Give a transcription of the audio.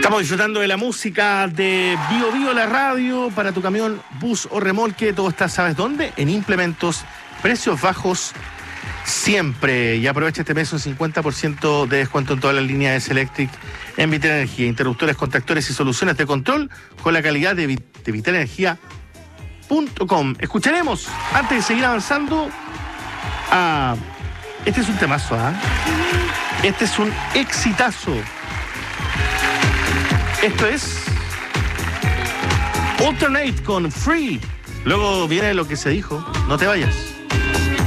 Estamos disfrutando de la música de Bio Bio, la radio, para tu camión, bus o remolque. Todo está, ¿sabes dónde? En Implementos, precios bajos siempre. Y aprovecha este mes un 50% de descuento en todas las líneas de S-Electric en Vital Energía. Interruptores, contactores y soluciones de control con la calidad de vitalenergia.com. Escucharemos, antes de seguir avanzando, este es un temazo, Este es un exitazo. Esto es Alternate con Free. Luego viene lo que se dijo. No te vayas.